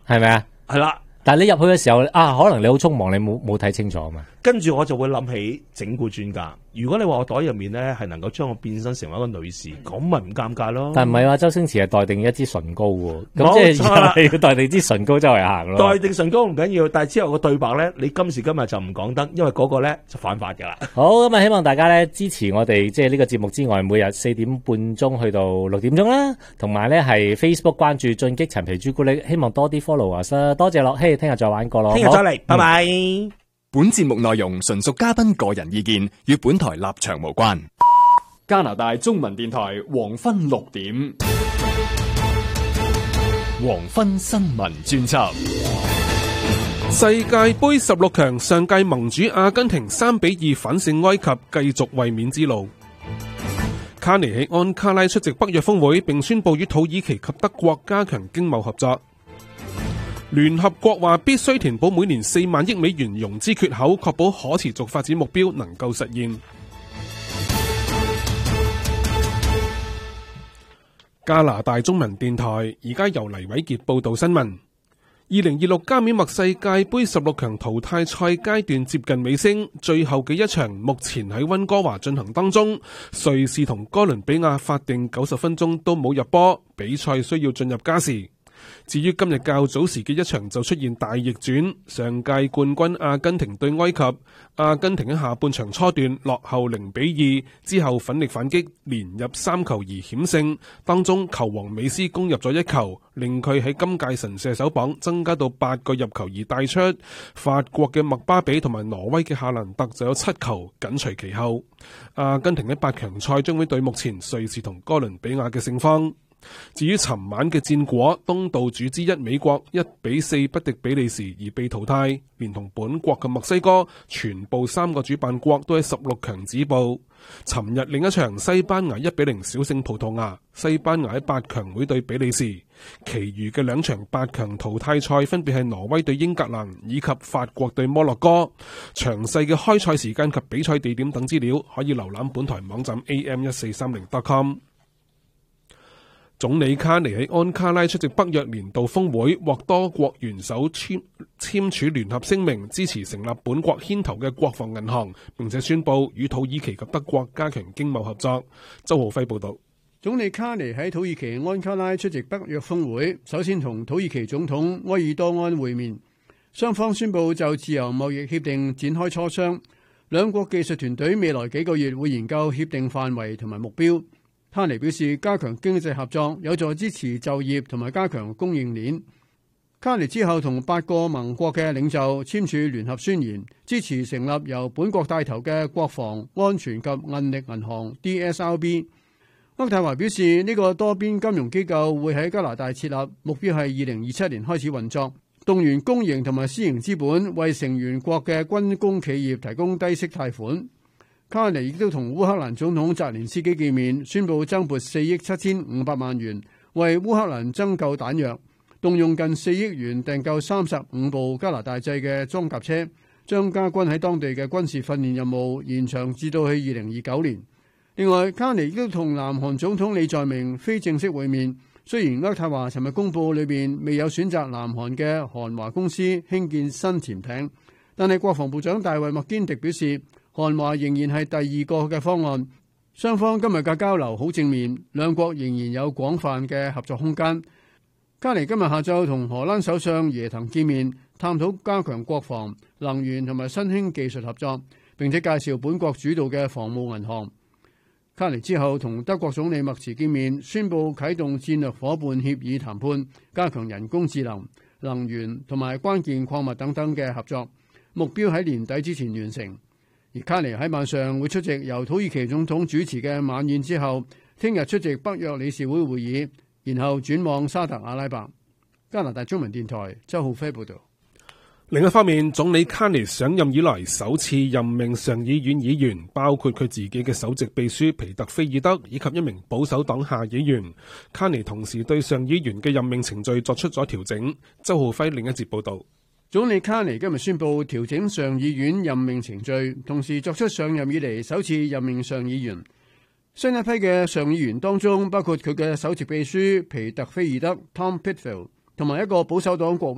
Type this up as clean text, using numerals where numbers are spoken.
係咪啊？ 係啦。 但係你入去嘅時候可能你好匆忙，你冇睇清楚啊嘛。 跟住我就會諗起整蠱專家。如果你話我袋入面咧係能夠將我變身成為一個女士，咁咪唔尷尬咯。 但唔係話周星馳係待定一支唇膏喎，咁即係要待定支唇膏周圍行咯。 待定唇膏唔緊要，但係之後個對白咧，你今時今日就唔講得，因為嗰個咧就犯法㗎啦。 好，咁啊，希望大家咧支持我哋即係呢個節目之外，每日4點半鐘去到6點鐘啦，同埋咧係 Facebook 關注進擊陳皮朱古力，希望多啲 followers 啦。多謝樂希，聽日再玩過咯。 聽日再嚟，拜拜。 本節目內容純屬嘉賓個人意見，與本台立場無關。 加拿大中文電台黃昏6點，黃昏新聞專輯。 世界盃16強，上屆盟主阿根廷3-2反勝埃及，繼續衛冕之路。卡尼喺安卡拉出席北約峰會，並宣布與土耳其及德國加強經貿合作。聯合國話必須填補每年4萬億美元融資缺口，確保可持續發展目標能夠實現。加拿大中文電台而家由黎偉傑報道新聞。2026加冕墨世界盃16強淘汰賽階段接近尾聲，最後嘅一場目前喺溫哥華進行當中，瑞士同哥倫比亞法定90分鐘都冇入波，比賽需要進入加時。至於今日較早時嘅一場就出現大逆轉，上屆冠軍阿根廷對埃及，阿根廷喺下半場初段落後0-2，之後奮力反擊，連入3球而險勝，當中球王美斯攻入咗1球，令佢喺今屆神射手榜增加到8個入球而帶出。法國嘅麥巴比同埋挪威嘅夏蘭特就有7球緊隨其後。阿根廷喺8強賽將會對目前瑞士同哥倫比亞嘅勝方。至於尋晚嘅戰果，東道主之一美國1-4不敵比利時而被淘汰，連同本國嘅墨西哥，全部3個主辦國都喺16強止步。尋日另一場西班牙1-0小勝葡萄牙，西班牙喺8強會對比利時，其餘嘅2場8強淘汰賽分別係挪威對英格蘭以及法國對摩洛哥。詳細嘅開賽時間及比賽地點等資料可以瀏覽本台網站 am1430.com。總理卡尼喺安卡拉出席北約年度峰會，獲多國元首簽署聯合聲明，支持成立本國牽頭嘅國防銀行，並且宣布與土耳其及德國加強經貿合作。周浩輝報道。 總理卡尼喺土耳其安卡拉出席北約峰會，首先同土耳其總統埃爾多安會面，雙方宣布就自由貿易協定展開磋商。兩國技術團隊未來幾個月會研究協定範圍同埋目標。卡尼表示，加強經濟合作有助支持就業同埋加強供應鏈。卡尼之後同8個盟國嘅領袖簽署聯合宣言，支持成立由本國帶頭嘅國防安全及韌力銀行 DSRB。渥太華表示，呢個多邊金融機構會喺加拿大設立，目標係2027年開始運作，動員公營同埋私營資本為成員國嘅軍工企業提供低息貸款。卡尼亦都同烏克蘭總統澤連斯基見面，宣布增撥4億7500萬元為烏克蘭增購彈藥，動用近4億元訂購35部加拿大製嘅裝甲車，將加軍喺當地嘅軍事訓練任務延長至到去2029年。另外，卡尼亦都同南韓總統李在明非正式會面。雖然渥太華尋日公佈裏邊未有選擇南韓嘅韓華公司興建新潛艇，但係國防部長大衛麥堅迪表示，韓華仍然係第2個嘅方案。雙方今日嘅交流好正面，兩國仍然有廣泛嘅合作空間。卡尼今日下晝同荷蘭首相耶騰見面，探討加強國防、能源同埋新興技術合作，並且介紹本國主導嘅防務銀行。卡尼之後同德國總理默茨見面，宣布啟動戰略夥伴協議談判，加強人工智能、能源同埋關鍵礦物等等嘅合作，目標喺年底之前完成。而卡尼喺晚上會出席由土耳其總統主持嘅晚宴之後，聽日出席北約理事會會議，然後轉往沙特阿拉伯。加拿大中文電台周浩輝報導。 另一方面，總理卡尼上任以來首次任命上議院議員，包括佢自己嘅首席秘書皮特菲爾德以及一名保守黨下議員。卡尼同時對上議員嘅任命程序作出咗調整。周浩輝另一節報導。 總理卡尼今日宣布調整上議院任命程序，同時作出上任以嚟首次任命上議員。新一批嘅上議員當中，包括佢嘅首席秘書皮特菲爾德 Tom Pitfield 同埋一個保守黨國